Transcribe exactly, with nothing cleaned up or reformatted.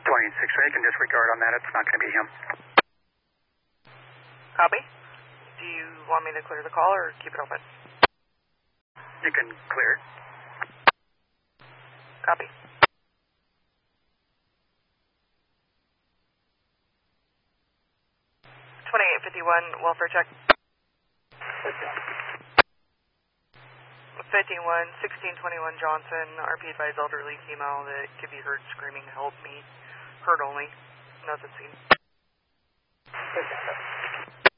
twenty-six, so you can disregard on that. It's not going to be him. Copy. Do you want me to clear the call or keep it open? You can clear it. Copy. twenty-eight fifty-one, welfare check. fifty-one, sixteen twenty-one Johnson, R P advised elderly female that could be heard screaming, help me. Heard only. Nothing seen.